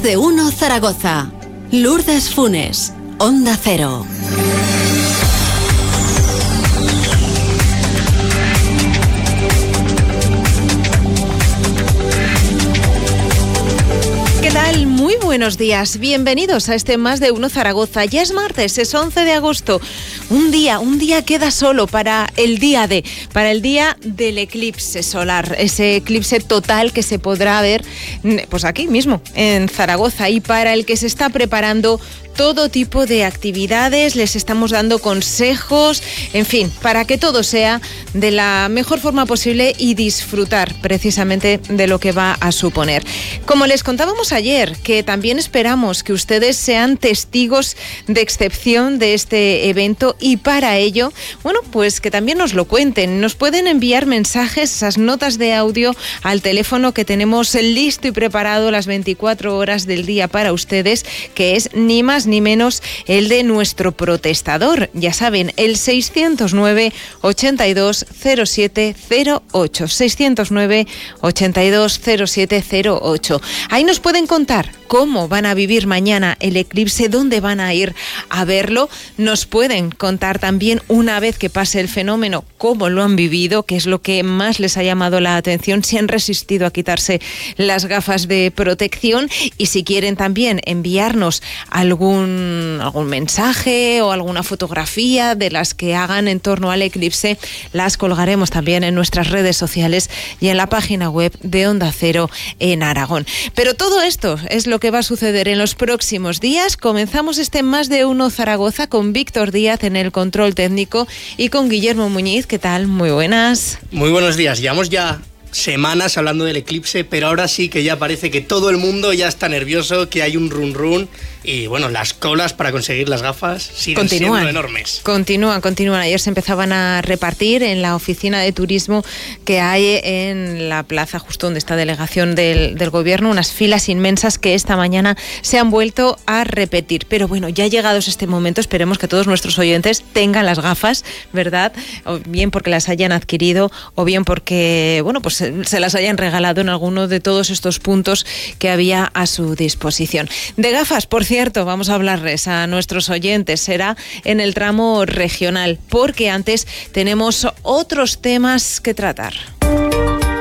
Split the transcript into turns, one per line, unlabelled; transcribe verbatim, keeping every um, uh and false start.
Más de uno Zaragoza. Lourdes Funes, Onda Cero.
¿Qué tal? Muy buenos días. Bienvenidos a este Más de Uno Zaragoza. Ya es martes, es once de agosto. Un día, un día queda solo para el día de, para el día del eclipse solar. Ese eclipse total que se podrá ver pues aquí mismo, en Zaragoza, y para el que se está preparando todo tipo de actividades, les estamos dando consejos, en fin, para que todo sea de la mejor forma posible y disfrutar precisamente de lo que va a suponer. Como les contábamos ayer, que también esperamos que ustedes sean testigos de excepción de este evento, y para ello, bueno, pues que también nos lo cuenten. Nos pueden enviar mensajes, esas notas de audio, al teléfono que tenemos listo y preparado las veinticuatro horas del día para ustedes, que es ni más ni menos el de nuestro protestador. Ya saben, el seiscientos nueve, ochenta y dos, cero siete cero ocho. seiscientos nueve, ochenta y dos, cero siete cero ocho. Ahí nos pueden contar cómo van a vivir mañana el eclipse, dónde van a ir a verlo. Nos pueden contar también, una vez que pase el fenómeno, cómo lo han vivido, qué es lo que más les ha llamado la atención, si han resistido a quitarse las gafas de protección, y si quieren también enviarnos algún, algún mensaje o alguna fotografía de las que hagan en torno al eclipse, las colgaremos también en nuestras redes sociales y en la página web de Onda Cero en Aragón. Pero todo esto es lo que va a suceder en los próximos días. Comenzamos este Más de Uno Zaragoza con Víctor Díaz en el control técnico y con Guillermo Muñiz. ¿Qué tal? Muy buenas.
Muy buenos días. Llevamos ya semanas hablando del eclipse, pero ahora sí que ya parece que todo el mundo ya está nervioso, que hay un run run, y bueno, las colas para conseguir las gafas siguen continúan, siendo enormes.
Continúan, continúan. Ayer se empezaban a repartir en la oficina de turismo que hay en la plaza justo donde está delegación del, del gobierno, unas filas inmensas que esta mañana se han vuelto a repetir. Pero bueno, ya llegados este momento, esperemos que todos nuestros oyentes tengan las gafas, ¿verdad? O bien porque las hayan adquirido, o bien porque, bueno, pues se las hayan regalado en alguno de todos estos puntos que había a su disposición. De gafas, por cierto, vamos a hablarles a nuestros oyentes, será en el tramo regional, porque antes tenemos otros temas que tratar.